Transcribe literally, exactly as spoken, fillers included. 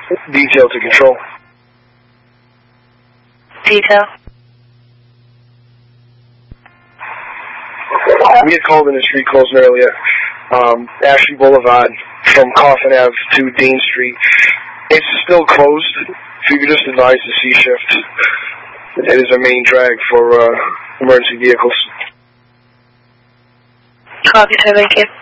Detail to control. Detail. We had called in a street closing earlier. Um, Ashley Boulevard from Coffin Avenue to Dean Street. It's still closed. If you could just advise the C shift. It is a main drag for uh, emergency vehicles. Copy, sir. Thank you.